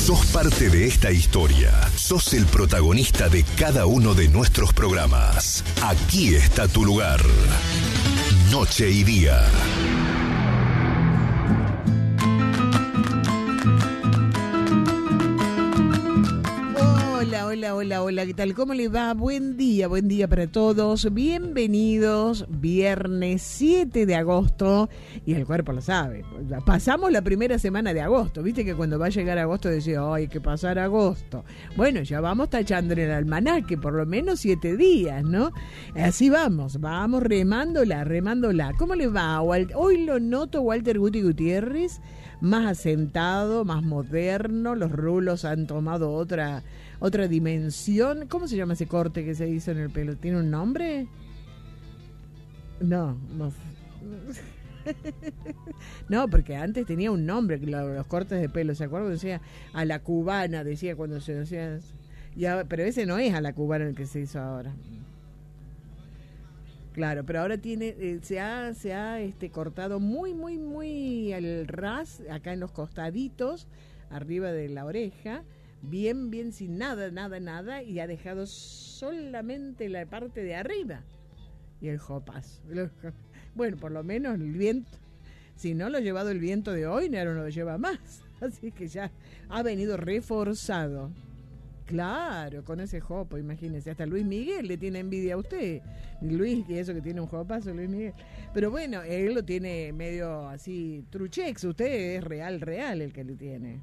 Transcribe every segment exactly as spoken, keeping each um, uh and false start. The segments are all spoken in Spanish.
Sos parte de esta historia. Sos el protagonista de cada uno de nuestros programas. Aquí está tu lugar. Noche y Día. Hola, hola, hola, hola, ¿qué tal? ¿Cómo les va? Buen día, buen día para todos. Bienvenidos, viernes siete de agosto, y el cuerpo lo sabe. Pasamos la primera semana de agosto, viste que cuando va a llegar agosto decía, ay, hay que pasar agosto. Bueno, ya vamos tachando en el almanaque, por lo menos siete días, ¿no? Así vamos, vamos remándola, remándola. ¿Cómo les va? Hoy lo noto Walter Guti Gutiérrez, más asentado, más moderno, los rulos han tomado otra... otra dimensión. ¿Cómo se llama ese corte que se hizo en el pelo? ¿Tiene un nombre? No, no. No, porque antes tenía un nombre, los cortes de pelo, ¿se acuerdan? Decía a la cubana, decía cuando se decía. Ya, pero ese no es a la cubana el que se hizo ahora. Claro, pero ahora tiene, eh, se ha, se ha este, cortado muy, muy, muy al ras, acá en los costaditos, arriba de la oreja. Bien, bien, sin nada, nada, nada, y ha dejado solamente la parte de arriba y el jopaz. Bueno, por lo menos el viento, si no lo ha llevado el viento de hoy, no lo lleva más, así que ya ha venido reforzado. Claro, con ese jopo, imagínese, hasta Luis Miguel le tiene envidia a usted. Luis, y eso que tiene un jopazo, Luis Miguel. Pero bueno, él lo tiene medio así, truchex, usted es real, real el que le tiene.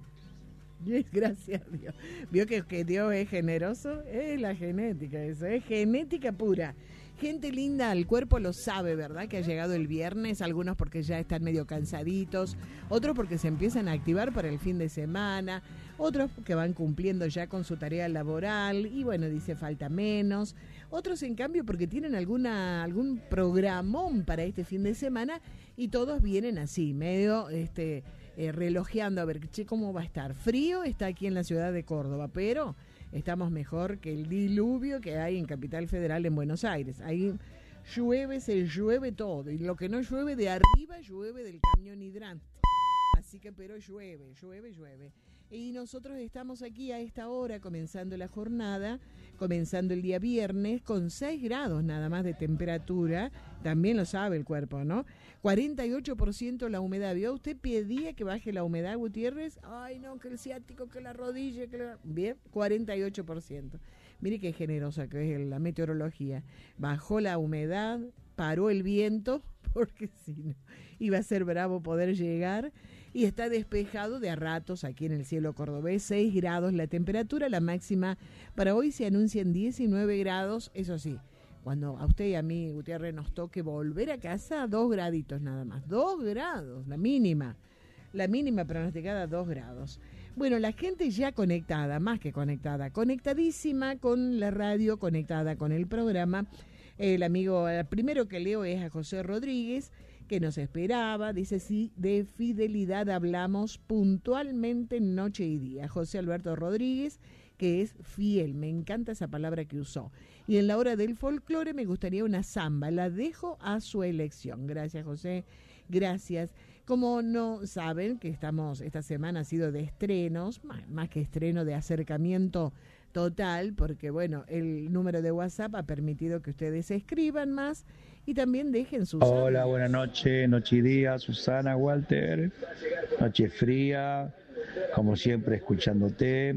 Gracias a Dios. Vio que, que Dios es generoso, es la genética, eso es genética pura. Gente linda, el cuerpo lo sabe, ¿verdad? Que ha llegado el viernes, algunos porque ya están medio cansaditos, otros porque se empiezan a activar para el fin de semana, otros que van cumpliendo ya con su tarea laboral y bueno, dice falta menos, otros en cambio porque tienen alguna algún programón para este fin de semana y todos vienen así, medio este eh, relojeando a ver che, cómo va a estar. Frío está aquí en la ciudad de Córdoba, pero estamos mejor que el diluvio que hay en Capital Federal en Buenos Aires. Ahí llueve, se llueve todo. Y lo que no llueve de arriba, llueve del camión hidrante. Así que, pero llueve, llueve, llueve. Y nosotros estamos aquí a esta hora, comenzando la jornada, comenzando el día viernes, con seis grados nada más de temperatura. También lo sabe el cuerpo, ¿no? cuarenta y ocho por ciento la humedad. ¿Vio? ¿Usted pedía que baje la humedad, Gutiérrez? Ay, no, que el ciático, que la rodilla, que la... Bien, cuarenta y ocho por ciento. Mire qué generosa que es la meteorología. Bajó la humedad, paró el viento, porque si no, iba a ser bravo poder llegar. Y está despejado de a ratos aquí en el cielo cordobés, seis grados la temperatura, la máxima para hoy se anuncia en diecinueve grados, eso sí, cuando a usted y a mí, Gutiérrez, nos toque volver a casa, dos graditos nada más, dos grados, la mínima, la mínima pronosticada, dos grados. Bueno, la gente ya conectada, más que conectada, conectadísima con la radio, conectada con el programa. El amigo, el primero que leo es a José Rodríguez, que nos esperaba, dice, sí, de fidelidad hablamos puntualmente noche y día. José Alberto Rodríguez, que es fiel, me encanta esa palabra que usó. Y en la hora del folclore me gustaría una samba, la dejo a su elección. Gracias, José, gracias. Como no saben que estamos, esta semana ha sido de estrenos, más, más que estreno, de acercamiento total, porque bueno, el número de WhatsApp ha permitido que ustedes se escriban más y también dejen sus... Hola, buenas noches, noche y día, Susana, Walter, noche fría, como siempre escuchándote.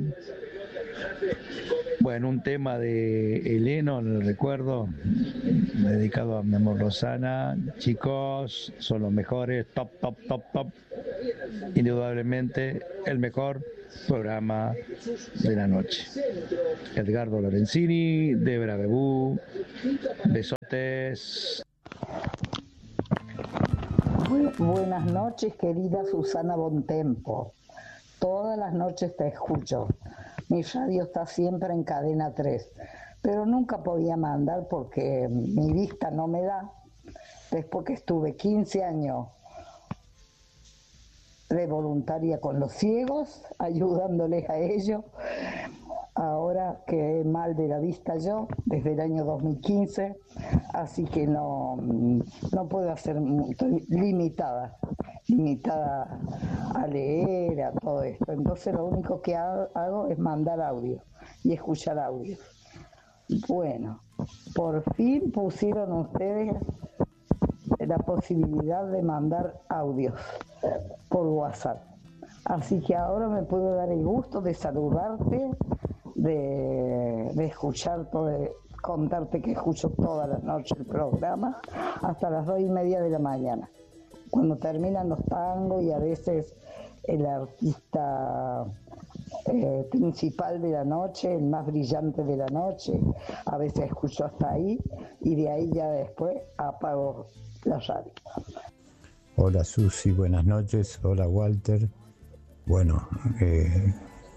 Bueno, un tema de Heleno, en el recuerdo, dedicado a mi amor Rosana. Chicos, son los mejores, top, top, top, top. Indudablemente el mejor programa de la noche. Edgardo Lorenzini, Debra Bebú, besotes. Muy buenas noches, querida Susana Bontempo. Todas las noches te escucho. Mi radio está siempre en cadena tres, pero nunca podía mandar porque mi vista no me da. Después que estuve quince años de voluntaria con los ciegos, ayudándoles a ellos. Ahora quedé mal de la vista yo, desde el año dos mil quince, así que no, no puedo hacer, estoy limitada. limitada a leer, a todo esto. Entonces lo único que hago es mandar audio y escuchar audio. Bueno, por fin pusieron ustedes la posibilidad de mandar audios por WhatsApp. Así que ahora me puedo dar el gusto de saludarte, de, de escuchar todo, de contarte que escucho todas las noches el programa hasta las dos y media de la mañana, cuando terminan los tangos y a veces el artista eh, principal de la noche, el más brillante de la noche, a veces escucho hasta ahí y de ahí ya después apago la radio. Hola Susi, buenas noches. Hola Walter. Bueno, eh,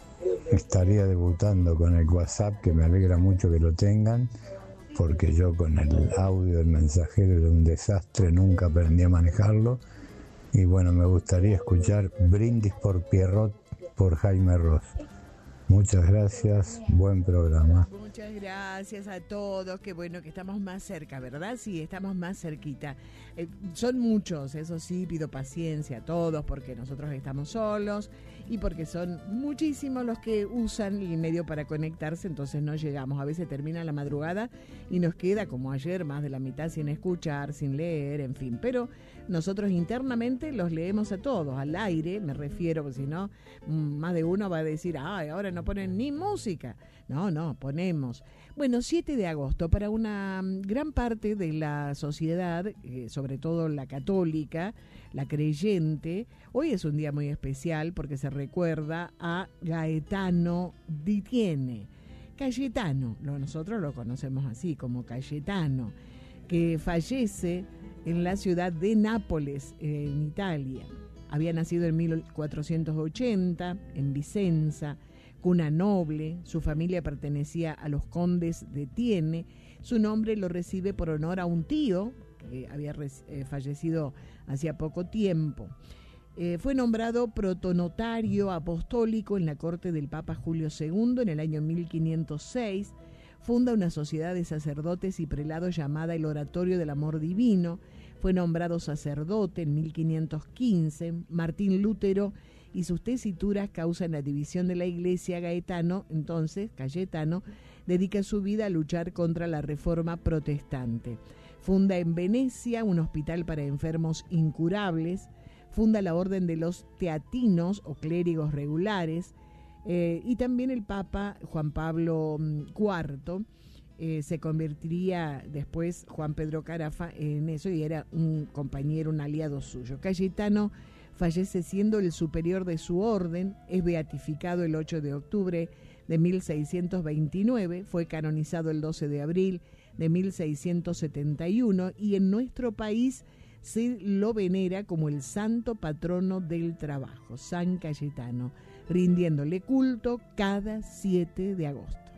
estaría debutando con el WhatsApp, que me alegra mucho que lo tengan, porque yo con el audio del mensajero era un desastre, nunca aprendí a manejarlo. Y bueno, me gustaría escuchar Brindis por Pierrot por Jaime Ross. Muchas gracias, buen programa. Muchas gracias a todos, qué bueno que estamos más cerca, ¿verdad? Sí, estamos más cerquita. Eh, son muchos, eso sí, pido paciencia a todos porque nosotros estamos solos y porque son muchísimos los que usan el medio para conectarse, entonces no llegamos. A veces termina la madrugada y nos queda, como ayer, más de la mitad sin escuchar, sin leer, en fin. Pero nosotros internamente los leemos a todos, al aire, me refiero, porque si no, más de uno va a decir, ay, ahora no ponen ni música. No, no, ponemos. Bueno, siete de agosto, para una gran parte de la sociedad, eh, sobre todo la católica, la creyente, hoy es un día muy especial porque se recuerda a Gaetano di Tiene. Cayetano, nosotros lo conocemos así como Cayetano, que fallece en la ciudad de Nápoles, en Italia. Había nacido en mil cuatrocientos ochenta en Vicenza, cuna noble. Su familia pertenecía a los condes de Tiene. Su nombre lo recibe por honor a un tío que había eh, fallecido hacía poco tiempo. Eh, fue nombrado protonotario apostólico en la corte del Papa Julio segundo en el año mil quinientos seis. Funda una sociedad de sacerdotes y prelados llamada el Oratorio del Amor Divino. Fue nombrado sacerdote en mil quinientos quince. Martín Lutero y sus tesituras causan la división de la iglesia. Gaetano, entonces, Cayetano, dedica su vida a luchar contra la reforma protestante. Funda en Venecia un hospital para enfermos incurables. Funda la Orden de los Teatinos o clérigos regulares. Eh, y también el Papa Juan Pablo cuarto eh, se convertiría después Juan Pedro Carafa en eso y era un compañero, un aliado suyo. Cayetano fallece siendo el superior de su orden, es beatificado el ocho de octubre de mil seiscientos veintinueve, fue canonizado el doce de abril de mil seiscientos setenta y uno y en nuestro país se lo venera como el santo patrono del trabajo, San Cayetano, rindiéndole culto cada siete de agosto.